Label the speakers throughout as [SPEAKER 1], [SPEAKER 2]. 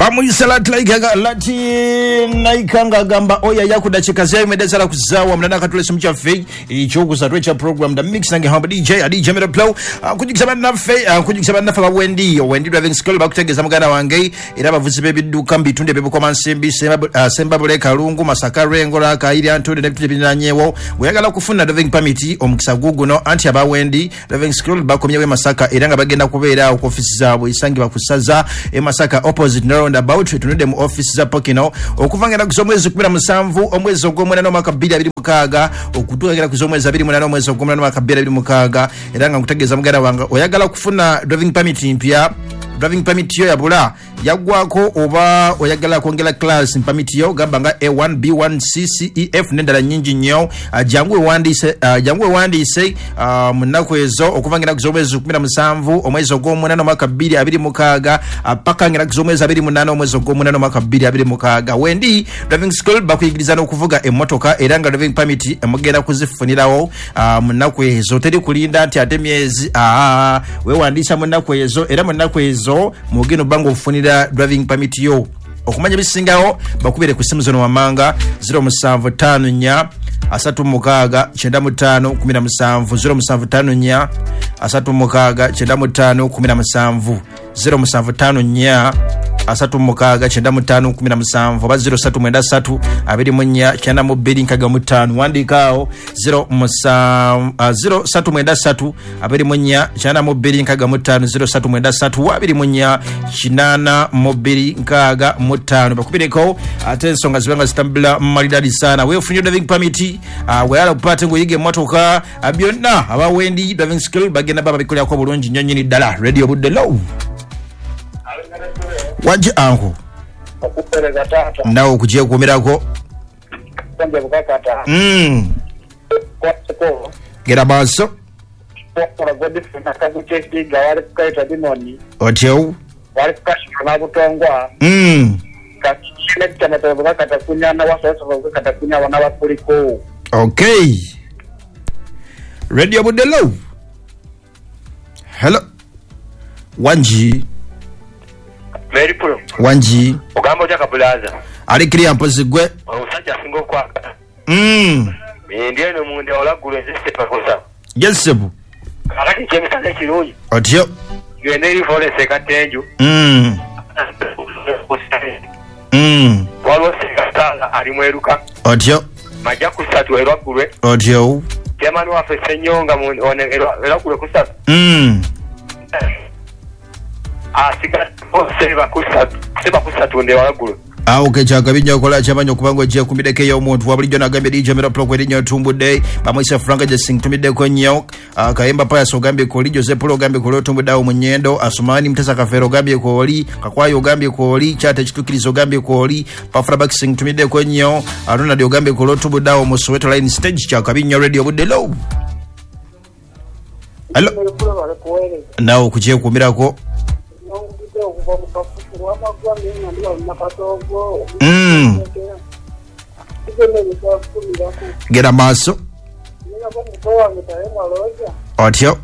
[SPEAKER 1] bamuyisalat lati naikanga gamba oya yakudachika zya imedezala kuzawa mnana katulese mchafe ichokusatwe cha program the mix nange hamba DJ Mera Plow kujikisaba nafa Wendy driving school bakutegeza mugana wange era bavuzi bebiduka mbitunde bebo kwa nsembi semba bole kalungu masaka rengo la kairi antode nebituje binanyewo weyagala kufuna driving permit omukisa guguno anti aba Wendy driving school bakomyewe masaka era nga bagenda kubeera ku office zabo isangi bakusaza masaka opposite roundabout tunode mu office za Pokino okuvangera kuzomwezi 17 omwezi ogw'omwana mwaka 2026 okutuukira kuzomwezi 28 omwezi ogw'omwana mwaka 2026 era nga nkutegeeza muganda wange oyagala kufuna driving permit mpya driving permit yo yabula yagwako oba oyagala kwongera class permit yo gamba nga A1 B1 C C E F nendala nyingi nnyo jangu wandise munako ezo okuvangira kuzomwezi 17 omwezi ogw'omwana mwaka 2026 paka ngira kuzomwezi 28 omwezi ogw'omwana mwaka 2026 Wendy driving school bakuyigiriza n'okuvuga emmotoka era nga driving permit emugenda kuzifunirawo munako ezo teri kulinda nti ate myezi wewandisa munako ezo era munako ezo mugeno bango ofunira driving permit yo okumanya bisingawo bakubere ku simu zono wamanga 0754 asatu mukaga chenda mutano 17 0754 asatu mukaga chenda mutano 17 0754 asatu mukaga chenda mutano 17 oba 03 abiri munya chenda mu bidding kaga mutano wandikao 03 abiri munya chenda mu bidding kaga mutano 03 abiri munya chinana mu bidding kaga mutano bakubireko atenso nga zibanga zitambula malidadi sana we ufunyo driving permit weyala kupate ngo yige motoka byonna aba Wendy driving school bagenda baba bikolya ko bulungi nyonyini dala radio budde low waje anko
[SPEAKER 2] okupereza tata
[SPEAKER 1] nawo kujiye kumirako
[SPEAKER 2] konje bukakata kwatko
[SPEAKER 1] gera baso
[SPEAKER 2] kwa godifuna kagucheki gawari kaita dinoni
[SPEAKER 1] otyo
[SPEAKER 2] wali kashona butongwa kakile kitamato bukakata kunyana wasoso bukakata kunya wana bakuliko
[SPEAKER 1] okay radio budde low hello wanji
[SPEAKER 3] Very pro.
[SPEAKER 1] Wanji.
[SPEAKER 3] Ogambo cha kabulaza.
[SPEAKER 1] Ali clear mpozigwe.
[SPEAKER 3] Osacha singo kwa. Ndiye no munde olagule zese pakosa.
[SPEAKER 1] Yes sebu.
[SPEAKER 3] Akati chemisale kirungi.
[SPEAKER 1] Otyo.
[SPEAKER 3] Yene ifole sekatenju. Walo sekatala alimweruka.
[SPEAKER 1] Otyo.
[SPEAKER 3] Maja kusatu erwagulwe.
[SPEAKER 1] Otyo.
[SPEAKER 3] Temanu afe senyonga mu one erwagulwe kusatu. Seba kusatu nde walagulu
[SPEAKER 1] okay chakabinyo kola chabanyo kubango je kumideke yo muntu wabulijjo nagambe DJ Mera Plow kwerinyo tumbude bamoisa Franka je sing tumideko nyo kayemba paya so gambe ko lijo ze polo gambe ko lotumbudawo munyendo asumani mtesa kafero gambe ko oli kakwayo gambe ko oli chate chitukirizo gambe ko oli pafra back sing tumideko nyo aruna dio gambe ko lotumbudawo mu Soweto line stage chakabinyo radio budde low hello nawo kujiye kumirako gera maso otyo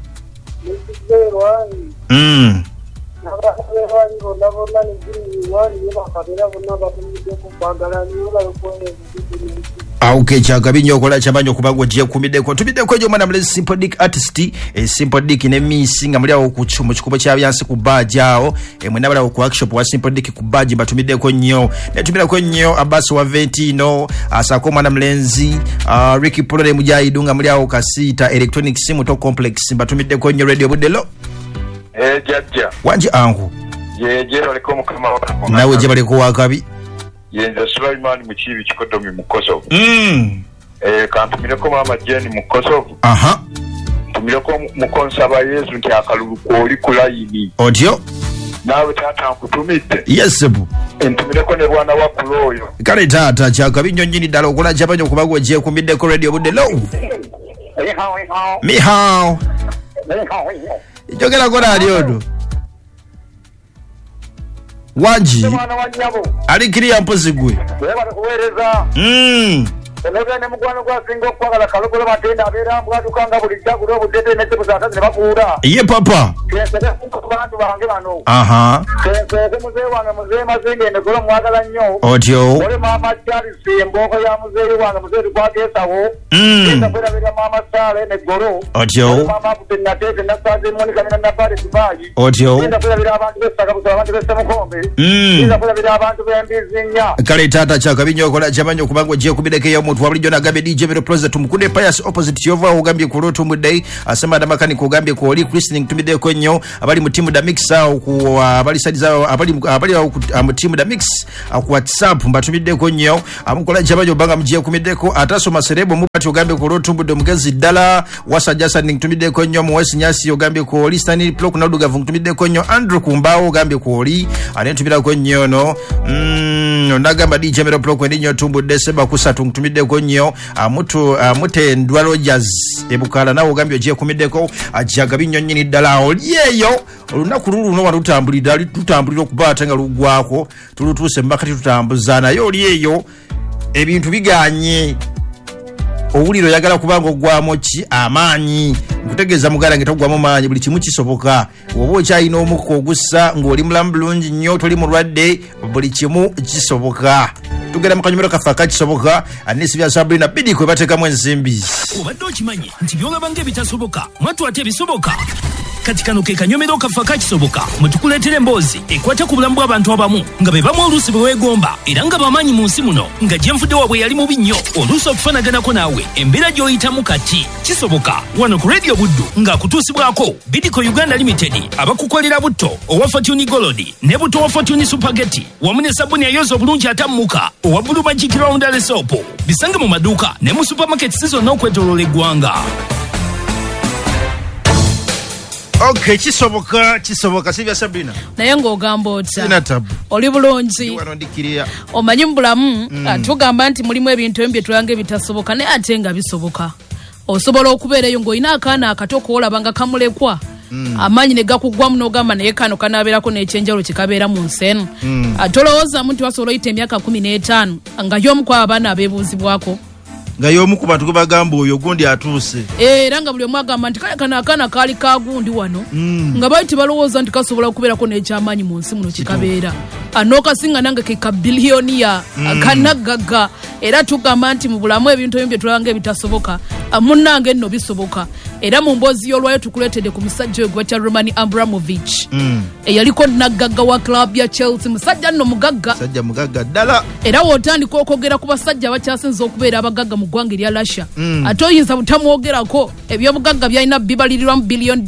[SPEAKER 1] okay chakabinyo kola chabanyo kubango je kumideko tubideko jo mwana mle Simple Dick artist Simple Dick ne misinga muli awo kuchumo chikubo cha byansi kubajao mwena bala ku workshop wa Simple Dick kubaji batumideko nnyo netumideko nnyo abaso wa Ventino asako mwana mlenzi Ricky Polo mujahidunga muli awo kasita electronic sim to complex batumideko nnyo radio budelo
[SPEAKER 3] jajja
[SPEAKER 1] wanje angu
[SPEAKER 3] jero likomo kama
[SPEAKER 1] nawe je bali ko wakabi
[SPEAKER 3] yenza Sulaiman muchibi chikodomi mukoso kantumireko mama Jeni mukoso tumireko mukonsaba Yesu nti akalulu koli kulayini
[SPEAKER 1] otyo
[SPEAKER 3] nawe tata nkutumite
[SPEAKER 1] yes bu
[SPEAKER 3] entumireko ne bwana wa kuloyo
[SPEAKER 1] kale tata chakabinyo nyini dala okola chabanyo kubagwa je kumideko radio budde low mihao jogera ko radio wanji ali clear mpozigwe
[SPEAKER 2] wewe kuwereza Onogene mukwano kwa singo kwagala kalokolo matenda abera mbwadukanga buli kyagulo obudete n'ekibuzata ne bakuula.
[SPEAKER 1] Ye papa.
[SPEAKER 2] Kensere ku bantu bange bano.
[SPEAKER 1] Aha.
[SPEAKER 2] Kensere muzee wange muzee Mazinge ne golo mwagala nnyo.
[SPEAKER 1] Otyo.
[SPEAKER 2] Ole mama Charles Mboko ya muzee wange muzee kwagesawo. Kenda kwera bera mama Sale ne golo.
[SPEAKER 1] Otyo.
[SPEAKER 2] Mama kutenna tete na saze Monica ne na pale Dubai.
[SPEAKER 1] Otyo.
[SPEAKER 2] Kenda kwera bera abantu besaka busaba abantu besamukombe. Kenda kwera bera abantu bembizinya.
[SPEAKER 1] Kale tata cha kabinyo okola chamanyo kubangwa je kubideke ya mtu wabuli jona gabe DJ Mero Plaza tumukunde Pius opposite Jova ugambye ku roto mudai asema damakani kugambye ku oli Christine tumide konyo abali mu team da mix ku abali side zao abali mu team da mix ku WhatsApp mbatumide konyo amukola chamanyo banga mjie kumideko ataso maserebo mubati ugambye ku roto mudde mugezi dala wasa jasa tumide konyo mwesi nyasi ugambye ku oli stani plok na duga tumide konyo Andrew Kumbao ugambye ku oli anetumida konyo no nagamba DJ Mero Plok ndinyo tumbu December kusatu ntumide konyo mute Ndwa Rogers ebukala nawo gambye je kumideko ajaga binyonyini dala oliyeyo olunaku lulu no tutambulira okubata nga lugwako tulutuse mbakati tutambuzana yo oliyeyo ebintu biganye owuliro yagala kubanga ogwamo ki amaanyi nkutegeeza mugala ngetogwamu maanyi buli kimu kisoboka oba okyalina omukka ogussa ng'oli mulamu bulungi nnyo toli mulwadde buli kimu kisoboka tugenda mu kanyumiro kaffe akakisoboka anisi bya Sabrina bidi kwe bateekamu ensimbi
[SPEAKER 4] obadde okimanyi nti byolaba ng'ebitasoboka mwatu ate bisoboka kati kano ke kanyomero kaffe akakisoboka mutukuleetera emboozi ekwata ku bulamu bw'abantu abamu nga be bamu oluusi bwe weegomba era nga bamaanyi mu nsi muno nga gyenfudde waabwe yali mubi nnyo oluusi okufanaganako naawe embeera gy'oyitamu kati kisoboka wano ku Radio Buddu ng'akutuusibwako Bidco Uganda Limited abakukolera butto owa Fortune Gold ne butto wa Fortune Spaghetti wamu ne sabuni ayoza obulungi atammuka owa Blue Magic Roundel Soap bisange mu maduuka ne mu supermarkets zonna okwetooloola eggwanga.
[SPEAKER 1] Okay, kisoboka sivya Sabrina.
[SPEAKER 5] Naye ng'ogamba otya.
[SPEAKER 1] Sina tabu.
[SPEAKER 5] Oli bulungi.
[SPEAKER 1] Wanondikiriya.
[SPEAKER 5] Omanyi mu bulamu tugamba nti mulimu ebintu ebyo tulanga ebitasoboka naye ate nga bisoboka. Osobola okubeerayo ng'olina akaana akato koolaba nga kamulekwa. Amaanyi ne gakuggwamu n'ogamba naye kano kanaabeerako n'ekyenjawulo kye kabeera mu nsi eno. Tolowoozamu nti wasobola oyita emyaka 15 nga y'omu ku abaana abeebuuzibwako.
[SPEAKER 1] Nga y'omu ku bantu bagamba oyo gundi atuuse.
[SPEAKER 5] Era nga buli omu agamba nti kale kana akaana kaali ka gundi wano. Nga bali tebalowooza nti kasobola okubeerako n'ekyamaanyi mu nsi muno kikabeera. N'okasinga nange ke ka biliyoniya akanaggaga. Era tugamba nti mu bulamu ebintu ebyo bye tulanga ebitasoboka munnange nno bisoboka. Era mu mboozi y'olwayo tukuleetedde ku musajja oyo gwe Roman Abramovich eyaliko naggaga wa club ya Chelsea musajja nno mugagga.
[SPEAKER 1] Musajja mugagga ddala.
[SPEAKER 5] Era wotandika okwogera ku basajja abakyasinza okubeera abagagga mu ggwanga erya Russia ate oyinza butamwogerako ebyobugagga byalina bibalirirwamu $1 billion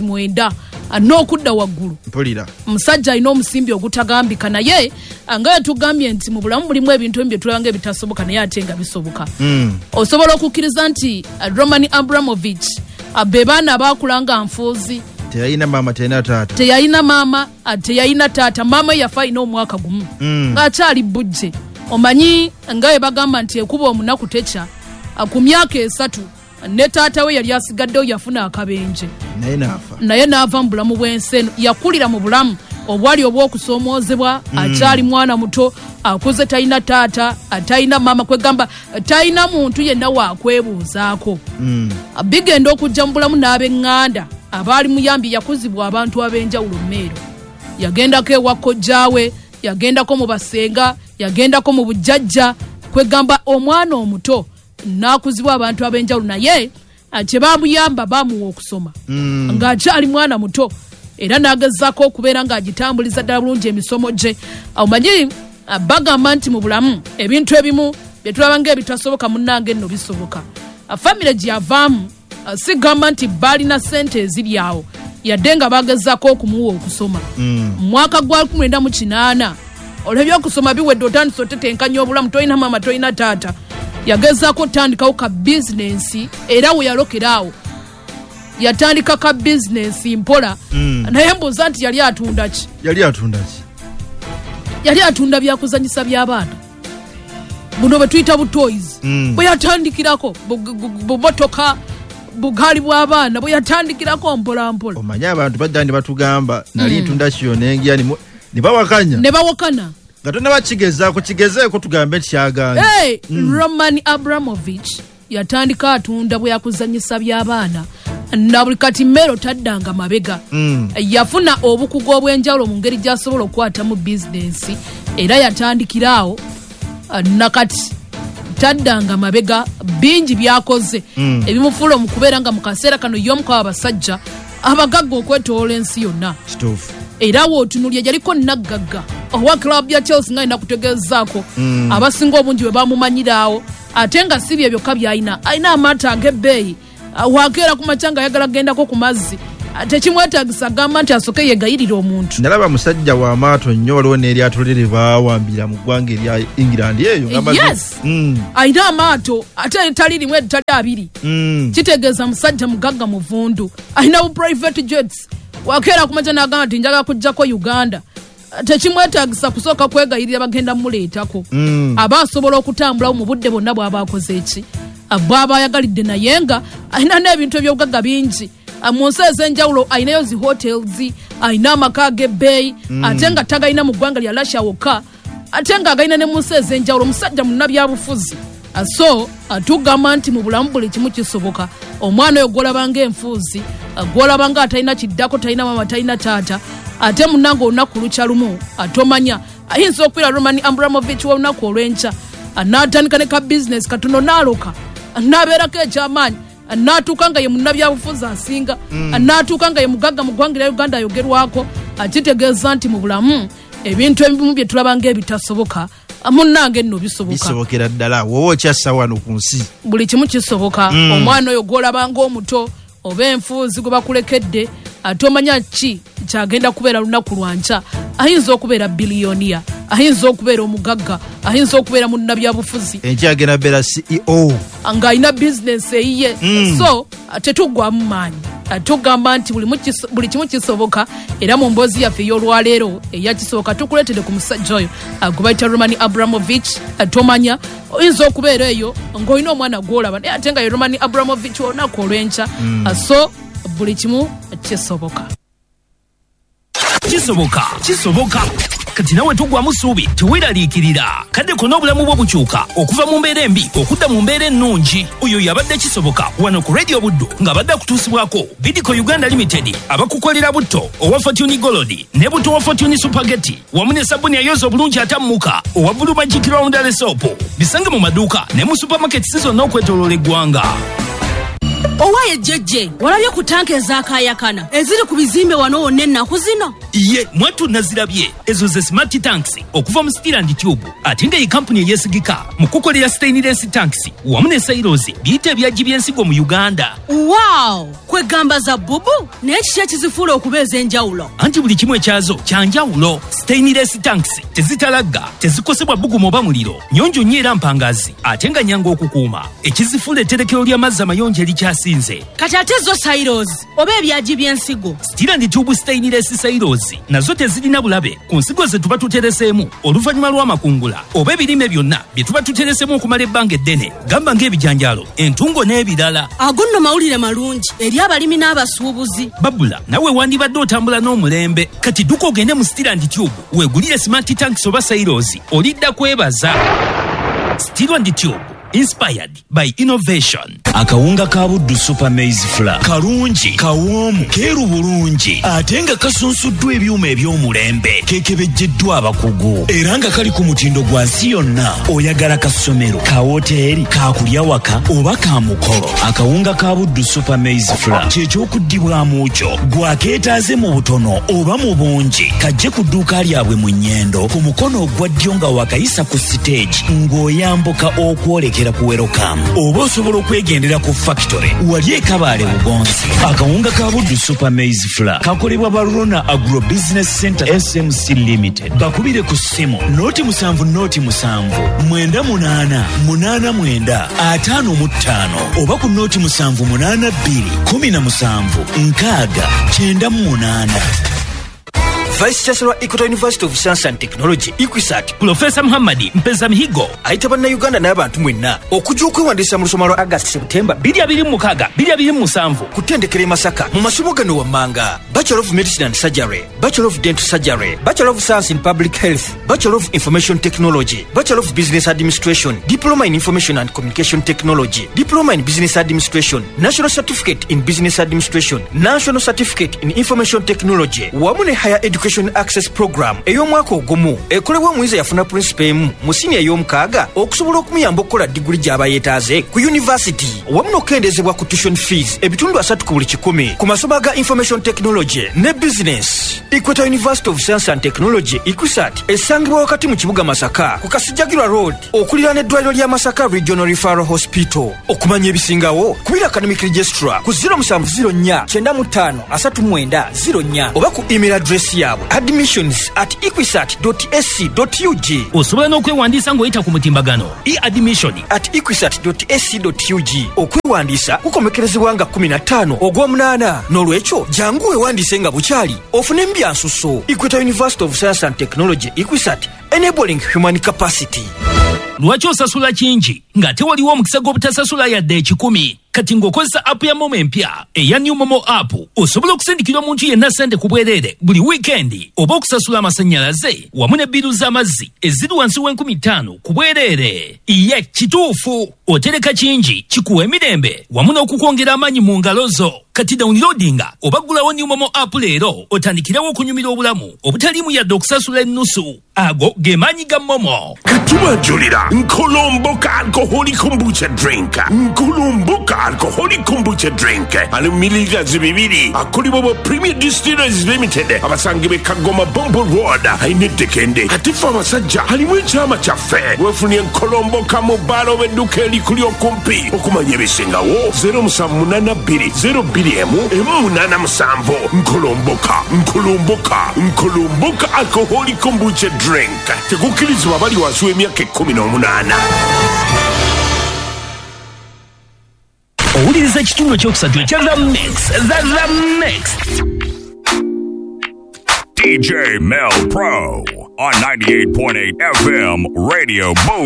[SPEAKER 5] 9 n'okudda waggulu.
[SPEAKER 1] Mpulira.
[SPEAKER 5] Musajja alina omusimbi ogutagambika naye nga yatugambye nti mu bulamu mulimu ebintu ebyo tulanga ebitasoboka naye ate nga bisoboka. Osobola okukkiriza nti Roman Abramovich be baana abakulanga nfuuzi.
[SPEAKER 1] Teyalina mama teyalina taata.
[SPEAKER 5] Teyalina mama teyalina taata. Mama yafa alina omwaka gumu ng'akyali bujje. Omanyi nga we bagamba nti ekuba omunaku tekya ku myaka 3 ne taata we yali asigaddewo yafuna akabenje naye n'ava mu bulamu bw'ensi eno. Yakulira mu bulamu obwali obw'okusoomoozebwa akyali mwana muto akuze talina taata talina mama kwegamba talina muntu yenna waakwebuuzaako. Bigenda okujja mu bulamu n'ab'eŋŋanda abaali muyambye yakuzibwa abantu ab'enjawulo Mmeero. Yagendako ewa kojjaawe, yagendako mu basenga, yagendako mu bujjajja kwegamba omwana omuto n'akuzibwa abantu ab'enjawulo naye kye baamuyamba baamuwa okusoma ng'akyali mwana muto era n'agezaako okubeera ng'agitambuliza ddala bulungi emisomo gye. Omanyi bagamba nti mu bulamu ebintu ebimu bye tulaba ng'ebitasoboka munnange nno bisoboka. Famire gye yavaamu sigamba nti baalina ssente eziri awo yadde nga bagezaako okumuwa okusoma. Mu mwaka gwa 1998 olw'ebyo okusoma biwedde otandise otetenkanya obulamu tolina mama tolina taata yagezaako otandikawo ka bizinensi era we yalokera awo yatandika ka bizinensi mpola naye mbuuza nti yali atunda ki? Yali atunda byakuzanyisa by'abaana buno bwe tuyita butoys. Bwe yatandikirako bumotoka bugali bw'abaana bwe yatandikirako mpola mpola.
[SPEAKER 1] Omanyi abantu badda ne batugamba nali ntunda kiyo nengia ne bawakana gatona bakigezaako kigezeeko tugambe kyaganye.
[SPEAKER 5] Roman Abramovich yatandika atunda bwe yakuzanyisa by'abaana na buli kati mmero taddanga mabega. Yafuna obukugu obw'enjawulo mu ngeri gy'asobola okukwata mu bizinensi era yatandikiraawo nakati taddanga mabega bingi byakoze ebimufuula okubeera nga mu kaseera kano y'omu ku abasajja abagagga okwetoola ensi yonna. Era wootunulya yaliko naggagga owa club ya Chelsea nga alina kutegeezaako abasinga obungi bwe bamumanyiraawo ate nga si bye byokka by'alina amaato ag'ebbeeyi wakeera ku makya nga ayagala gendako ku mazzi tekimwetaagisa agamba nti asooke yegayirira omuntu.
[SPEAKER 1] Nalaba musajja w'amaato nnyo waliwo n'eryato lye baawambira mu ggwanga erya England eyo.
[SPEAKER 5] Alina amaato ate tali limu tali abiri. Kitegeeza musajja mugagga muvundu alina bu private jets wakeera ku makya n'agamba nti njagala kujjako Uganda. Tekimwetaagisa kusooka kwegayirira bagenda muleetako. Aba asobola okutambulawo mu budde bwonna bw'aba akoze eki bw'aba ayagalidde naye nga alina n'ebintu eby'obugagga bingi. Mu nsi ez'enjawulo alinayo zi hotels, alina amaka ag'ebbeeyi ate nga tagalina mu ggwanga lya Russia wokka ate nga agalina ne mu nsi ez'enjawulo. Musajja munnabyabufuzi. So atugamba nti mu bulamu buli kimu kisoboka. Omwana oyo gw'olabanga enfuuzi gw'olabanga atalina kiddako talina mama talina taata ate munnanga olunaku lukya lumu atomanya ayinza okubeera Roman Abramovich w'olunaku olw'enkya n'atandika ne ka bizinesi katono n'aloka n'abeerako ekyamaanyi n'atuuka nga ye munnabyabufuzi asinga n'atuuka nga ye mugagga mu ggwanga lya Uganda ayogerwako. Akitegeeza nti mu bulamu ebintu ebimu bye tulaba ng'ebitasoboka munnange nno
[SPEAKER 1] bisobokera ddala wowe okyassa wano ku nsi
[SPEAKER 5] buli kimu kisoboka. Omwana oyo gw'olabanga omuto oba enfuuzi gwe bakulekedde ate omanya ki kyagenda kubeera lunaku lwankya. Ayinza okubeera biliyoniya, ayinza okubeera omugagga, ayinza okubeera munnabyabufuzi
[SPEAKER 1] enkyagenda beera CEO
[SPEAKER 5] ng'alina bizinensi eyiye. So tetuggwamu maanyi tugamba nti buli kimu kisoboka era mu mboozi yaffe ey'olwaleero eyakisoboka tukuleetedde ku musajja oyo gwe bayita Roman Abramovich. Tomanya oyinza okubeera eyo ng'olina omwana gw'olaba naye ate nga ye Roman Abramovich olunaku olw'enkya. So buli kimu kisoboka.
[SPEAKER 4] Kisoboka kati nawe tugwamu ssuubi teweeraliikirira kaddeko n'obulamu bwo bukyuka okuva mu mbeera embi okudda mu mbeera ennungi. Oyo yabadde Kisoboka wano ku Radio Buddu ng'abadde akutuusibwako Bidco Uganda Limited abakukolera butto owa Fortune Gold ne butto wa Fortune Supergeti wamu ne sabuni ayoza obulungi atammuka owa Blue Magic Roundel Soap. Bisange mu maduuka ne mu supermarkets zonna okwetooloola eggwanga.
[SPEAKER 6] Owaye jeje walabye ku tanka ezakayakana eziri ku bizimbe wano wonna ennaku zino.
[SPEAKER 4] Ye mwatu nazirabye ezo ze smart tanks okuva mu Steel and Tube ate nga ye kampuni eyesigika mu kukolera stainless tanks wamu ne silos biyita ebyagi by'ensigo mu Uganda.
[SPEAKER 6] Wow, kwegamba za bubu n'ekiki ekizifuula okubeeza enjawulo.
[SPEAKER 4] Anti buli kimu ekyazo kyanjawulo. Stainless tanks tezitalagga, tezikosebwa bbugumu oba muliro, nnyonjo nnyo era mpangazi ate nga nnyangu okukuuma. Ekizifuula etterekero ly'amazzi amayonjo erikyasinze.
[SPEAKER 6] Kati ate zo silos oba ebyagi by'ensigo.
[SPEAKER 4] Steel and Tube stainless silos nazo tezirina bulabe ku nsigo ze tuba tutereseemu oluvannyuma lw'amakungula oba ebirime byonna bye tuba tutereseemu okumala ebbanga eddene. Gamba ng'ebijanjaalo, entungo n'ebirala.
[SPEAKER 6] Ago nno mawulire malungi eri abalimi n'abasuubuzi.
[SPEAKER 4] Babula nawe wandibadde otambula n'omulembe. Kati dduka ogende mu Steel and Tube weegulire smart tanks oba silos olidda kwebaza. Steel and Tube, inspired by innovation.
[SPEAKER 7] Akawunga ka Buddu Super Maize Flour kalungi kawoomu keeru bulungi ate nga kasunsuddwa ebyuma eby'omulembe kekebejjeddwa abakugu era nga kali ku mutindo gwa nsi yonna. Oyagala ka ssomero, ka woteeri, ka kulya waka oba ka mukolo, akawunga ka Buddu Super Maize Flour ky'ekyokuddibwamu kyo. Gwakeetaaze mu butono oba mu bungi kajje ku dduuka lyabwe mu Nnyendo ku mukono ogwa ddyo nga wakayisa ku siteegi ng'oyambuka okwolekera ku Welcome oba osobola okwegendera ku factory wali e Kabale Bugonzi. Akawunga ka Buddu Super Maize Flour kakolebwa ba Rona Agro Business Center SMC Limited. Bakubire ku ssimu noti 797888955 oba ku noti 78217 698.
[SPEAKER 8] Vice Chancellor Equator University of Science and Technology Equisat
[SPEAKER 4] Professor Muhammad Mpeza Mihigo
[SPEAKER 8] ayita bannayuganda n'abantu mwenna okujja okwewandiisa mu lusoma lwa August September
[SPEAKER 4] 2026 2027
[SPEAKER 8] ku ttendekero e Masaka mu masomo gano wammanga: Bachelor of Medicine and Surgery, Bachelor of Dental Surgery, Bachelor of Science in Public Health, Bachelor of Information Technology, Bachelor of Business Administration, Diploma in Information and Communication Technology, Diploma in Business Administration, National Certificate in Business Administration, National Certificate in Information Technology, wamu ne Higher Education Access Program ey'omwaka ogumu ekolebwa omuyizi yafuna principal emu mu siniya ey'omukaaga okusobola okumuyamba okukola diguli gy'aba yeetaaze ku university, wamu n'okukendezebwa ku tuition fees ebitundu 3 ku buli 100 ku masomo ga Information Technology ne Business. Equator University of Science and Technology Equisat esangibwa wakati mu kibuga Masaka ku Kasijjagirwa Road okuliraana eddwaliro lya Masaka Regional Referral Hospital. Okumanya ebisingawo kubira Academic Registrar ku 0704953904 oba ku email address yaabwe admissions@equisat.ac.ug.
[SPEAKER 4] osobola n'okwewandiisa ng'oyita ku mutimbagano
[SPEAKER 8] e-admission@equisat.ac.ug. okwewandiisa kukomekerezebwa nga 15 ogw'omunaana, n'olwekyo jangu weewandiise nga bukyali ofune embyansuso. Equator University of Science and Technology Equisat, enabling human capacity.
[SPEAKER 4] lwaki osasula kingi ng'ate waliwo omukisa gw'obutasasula yadde 10? kati ng'okozesa app ya momo empya eya new momo app osobola okusindikira omuntu yenna sente ku bwereere buli wiikendi, oba okusasula amasannyalaze wamu ne biru z'amazzi eziri wansi w'50,000 ku bwereere. ye kituufu, otereka kingi kikuwa emirembe wamu n'okukwongera amaanyi mu ngalo zo. kati downloadinga oba gulawo new momo app leero otandikirawo okunyumira obulamu obutaliimu yadde okusasula ennusu. ago ge maanyi ga momo.
[SPEAKER 9] kati wanjulira Nkolomboka alcoholic kombucha drink. Nkolomboka alcoholic kombucha drink ali mililita bibiri akolebwa ba Premier Distillers Limited abasangibwe Kagoma Bombo Road ayinedekende. kati fa abasajja alimu ekyama kyaffe wefunye Nkolomboka mu balo bedduka erikuli okumpi. okumanya ebisingawo 078202M887. Nkolomboka alcoholic kombucha drink tekukkirizibwa bali wansi w'emyaka 18.
[SPEAKER 4] owuliriza ekitundu ekyokusatu ekya The Mix. The Mix.
[SPEAKER 10] DJ Mel Pro on 98.8 FM Radio Boom.